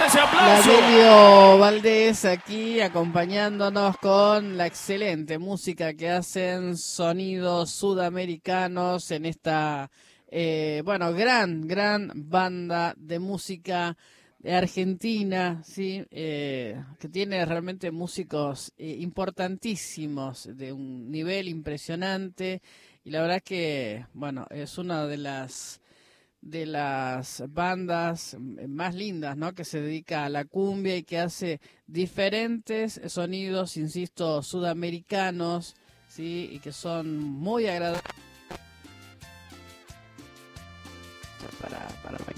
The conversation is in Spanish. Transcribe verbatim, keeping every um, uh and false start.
ese aplauso. Ladelio Valdés aquí acompañándonos con la excelente música que hacen sonidos sudamericanos en esta, eh, bueno, gran, gran banda de música de Argentina, ¿sí? Eh, que tiene realmente músicos eh, importantísimos, de un nivel impresionante, y la verdad que, bueno, es una de las de las bandas más lindas, ¿no? Que se dedica a la cumbia y que hace diferentes sonidos, insisto, sudamericanos, ¿sí? Y que son muy agradables para, para bailar.